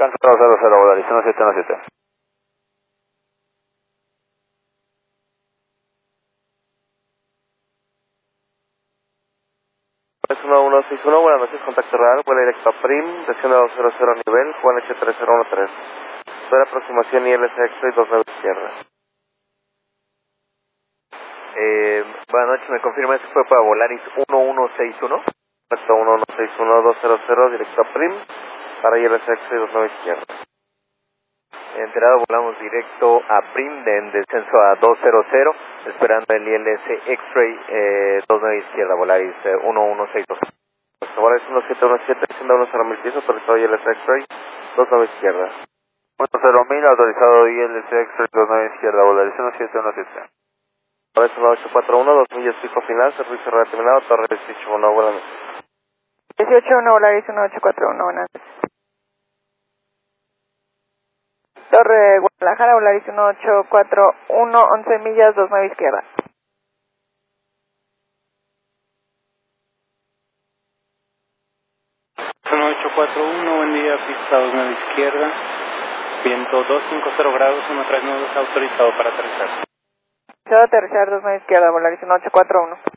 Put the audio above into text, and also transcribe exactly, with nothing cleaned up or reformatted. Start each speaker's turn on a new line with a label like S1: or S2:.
S1: Cancelo cero cero, Volaris uno siete uno siete.
S2: Es uno uno seis uno, buenas noches, contacto real, vuela directo a Prim, desciende dos cero cero nivel, Juan H tres cero uno tres. Espera aproximación I L C X-Ray dos nueve izquierda.
S1: Eh, buenas noches, ¿me confirma si fue para Volaris uno uno seis uno?
S2: Perfecto, uno uno seis uno dos cero cero, directo a Prim, para I L C X-Ray dos nueve izquierda.
S1: Enterado, volamos directo a Prim, en descenso a dos cero cero, esperando el I L C X-Ray eh, dos nueve izquierda, Volaris eh, uno uno seis dos.
S2: Volaris uno siete uno siete, desciende uno cero mil pies, autorizado I L C X-Ray dos nueve izquierda.
S1: uno cero mil, autorizado I L C X-Ray dos nueve izquierda, Volaris uno siete uno siete.
S2: Volaris uno ocho cuatro uno, dos millas pico final, servicio reterminado, Torre dieciocho uno, buenas noches.
S3: dieciocho uno, Volaris uno ocho cuatro uno, buenas noches. Torre Guadalajara, Volaris uno ocho cuatro uno, once millas, dos nueve izquierda.
S4: uno ocho cuatro uno, buen día, pista dos nueve izquierda, viento doscientos cincuenta grados, uno tres nueve, autorizado para aterrizar.
S3: Autorizado aterrizar dos nueve izquierda, Volaris uno ocho cuatro uno.